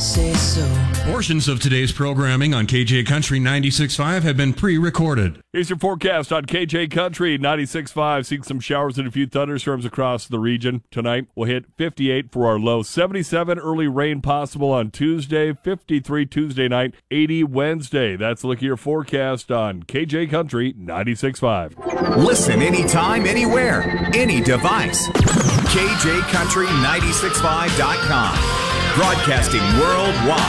say so. Portions of today's programming on KJ Country 96.5 have been pre-recorded. Here's your forecast on KJ Country 96.5. Seeing some showers and a few thunderstorms across the region. Tonight, we'll hit 58 for our low. 77 early rain possible on Tuesday. 53 Tuesday night. 80 Wednesday. That's a look at your forecast on KJ Country 96.5. Listen anytime, anywhere, any device. KJCountry965.com. Broadcasting worldwide.